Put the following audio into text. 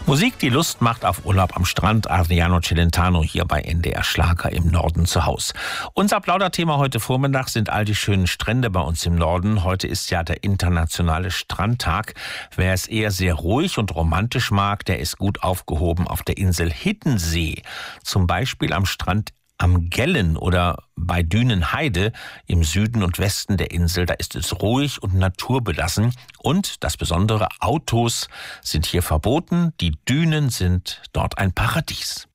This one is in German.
Musik, die Lust macht auf Urlaub am Strand. Adriano Celentano hier bei NDR Schlager im Norden zu Haus. Unser Plauderthema heute Vormittag sind all die schönen Strände bei uns im Norden. Heute ist ja der internationale Strandtag. Wer es eher sehr ruhig und romantisch mag, der ist gut aufgehoben auf der Insel Hiddensee. Zum Beispiel am Strand am Gellen oder bei Dünenheide im Süden und Westen der Insel. Da ist es ruhig und naturbelassen. Und das Besondere, Autos sind hier verboten. Die Dünen sind dort ein Paradies.